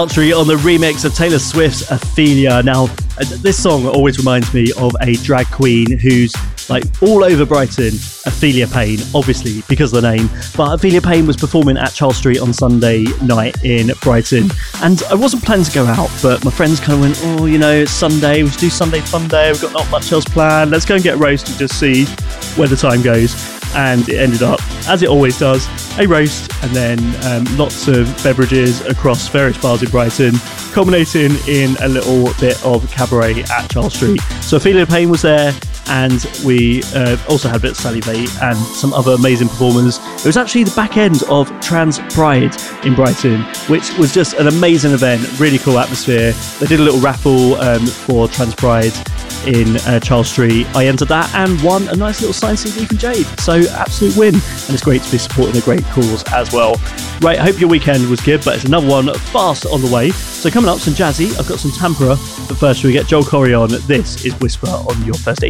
Country on the remix of Taylor Swift's Ophelia. Now, this song always reminds me of a drag queen who's like all over Brighton, Ophelia Payne, obviously because of the name. But Ophelia Payne was performing at Charles Street on Sunday night in Brighton. And I wasn't planning to go out, but my friends kind of went, oh, you know, it's Sunday, we should do Sunday Fun Day, we've got not much else planned, let's go and get a roast and just see where the time goes. And it ended up, as it always does, a roast and then lots of beverages across various bars in Brighton, culminating in a little bit of cabaret at Charles Street. So Ophelia Payne was there, and we also had a bit of Sally Vate and some other amazing performers. It was actually the back end of Trans Pride in Brighton, which was just an amazing event, really cool atmosphere. They did a little raffle for Trans Pride in Charles Street. I entered that and won a nice little signed CD from Jade. So absolute win, and it's great to be supporting a great cause as well. Right, I hope your weekend was good, but it's another one fast on the way. So coming up, some jazzy, I've got some Tampera, but first we get Joel Corey on. This is Whisper on your first